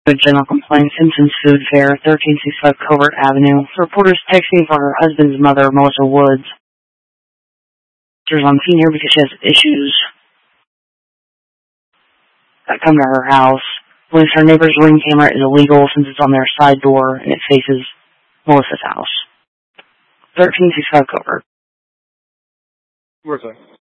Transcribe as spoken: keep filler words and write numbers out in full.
Good general complaint, Simpson's Food Fair, thirteen sixty-five Covert Avenue. Reporters texting for her husband's mother, Melissa Woods. She's on scene here because she has issues that come to her house. Believes her neighbor's ring camera is illegal since it's on their side door and it faces Melissa's house. thirteen sixty-five Covert. Where's that?